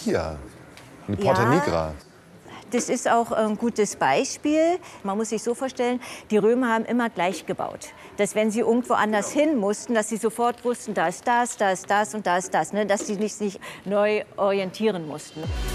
hier, in Porta Nigra. Das ist auch ein gutes Beispiel. Man muss sich so vorstellen, die Römer haben immer gleich gebaut. Dass wenn sie irgendwo anders hin mussten, dass sie sofort wussten, da ist das und da ist das. Ne? Dass sie sich nicht neu orientieren mussten.